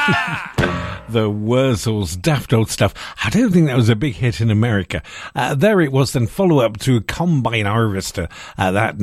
The Wurzels, daft old stuff. I don't think that was a big hit in America. There it was, then follow-up to Combine Harvester, that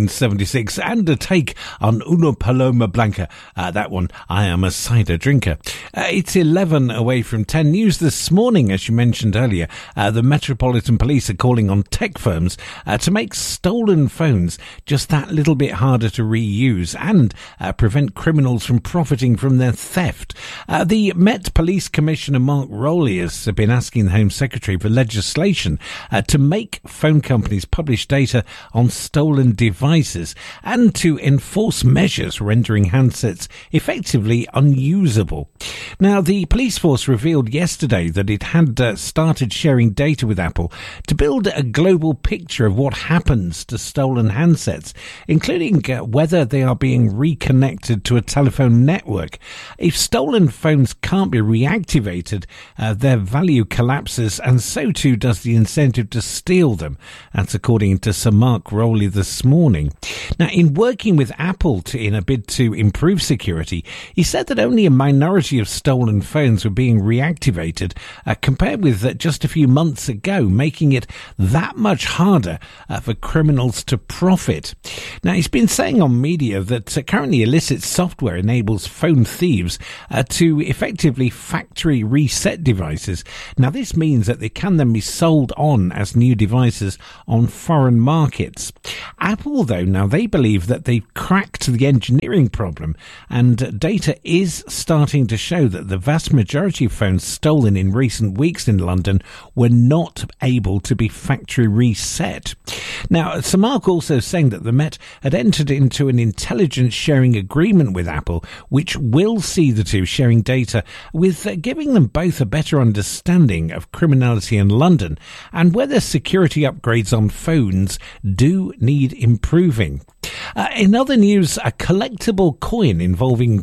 1976, and a take on Una Paloma Blanca, that one, I Am a Cider Drinker. It's 11 away from 10. News this morning, as you mentioned earlier, the Metropolitan Police are calling on tech firms to make stolen phones just that little bit harder to reuse and prevent criminals from profiting from their theft. The Met Police Commissioner Mark Rowley has been asking the Home Secretary for legislation to make phone companies publish data on stolen devices and to enforce measures rendering handsets effectively unusable. Now, the police force revealed yesterday that it had started sharing data with Apple to build a global picture of what happens to stolen handsets, including whether they are being reconnected to a telephone network. If stolen phones can't be reactivated, their value collapses, and so too does the incentive to steal them. That's according to Sir Mark Rowley this morning. Now, in working with Apple in a bid to improve security, he said that only a minority of stolen phones were being reactivated, compared with just a few months ago, making it that much harder for criminals to profit. Now, he's been saying on media that currently illicit software enables phone thieves to effectively factory reset devices. Now, this means that they can then be sold on as new devices on foreign markets. Apple, though, now they believe that they've cracked the engineering problem, and data is starting to show that the vast majority of phones stolen in recent weeks in London were not able to be factory reset. Now, Sir Mark also saying that the Met had entered into an intelligence sharing agreement with Apple, which will see the two sharing data, with giving them both a better understanding of criminality in London and whether security upgrades on phones do need improving. In other news, a collectible coin involving,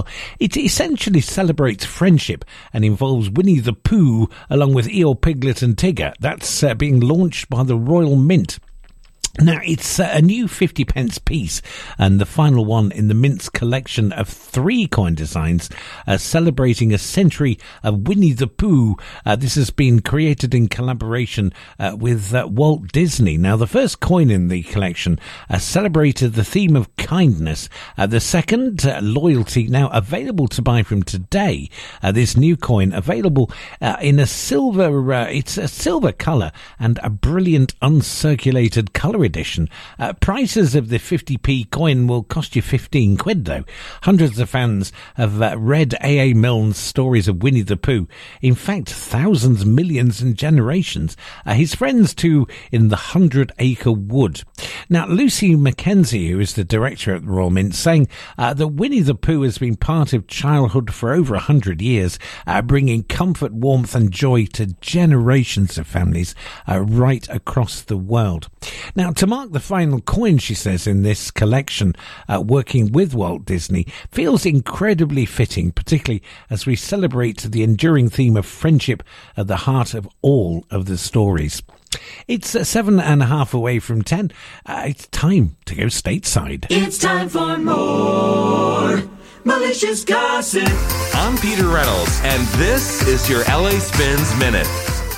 it essentially celebrates friendship and involves Winnie the Pooh along with Eeyore, Piglet and Tigger. That's being launched by the Royal Mint. Now, it's a new 50p piece and the final one in the Mint's collection of 3 coin designs celebrating a century of Winnie the Pooh. This has been created in collaboration with Walt Disney. Now, the first coin in the collection celebrated the theme of kindness. The second, loyalty, now available to buy from today. This new coin available in a silver, it's a silver colour and a brilliant uncirculated colour edition. Prices of the 50p coin will cost you 15 quid though. Hundreds of fans have read A.A. Milne's stories of Winnie the Pooh. In fact, thousands, millions and generations. His friends too in the 100-acre wood. Now, Lucy Mackenzie, who is the director at the Royal Mint, saying that Winnie the Pooh has been part of childhood for over 100 years, bringing comfort, warmth and joy to generations of families right across the world. Now, to mark the final coin, she says, in this collection, working with Walt Disney, feels incredibly fitting, particularly as we celebrate the enduring theme of friendship at the heart of all of the stories. It's 7.5 away from 10. It's time to go stateside. It's time for more malicious gossip. I'm Peter Reynolds, and this is your LA Spins Minute.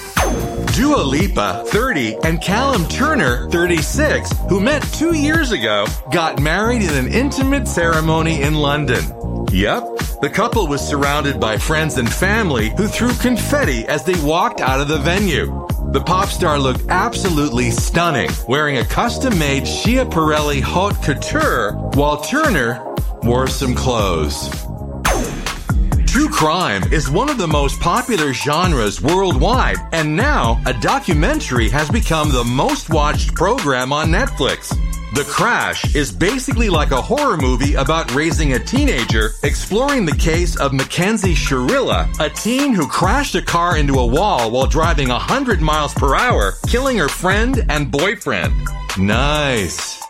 Dua Lipa, 30, and Callum Turner, 36, who met 2 years ago, got married in an intimate ceremony in London. Yep, the couple was surrounded by friends and family who threw confetti as they walked out of the venue. The pop star looked absolutely stunning, wearing a custom-made Schiaparelli haute couture, while Turner wore some clothes. True crime is one of the most popular genres worldwide, and now a documentary has become the most watched program on Netflix. The Crash is basically like a horror movie about raising a teenager, exploring the case of Mackenzie Shirilla, a teen who crashed a car into a wall while driving 100 miles per hour, killing her friend and boyfriend. Nice.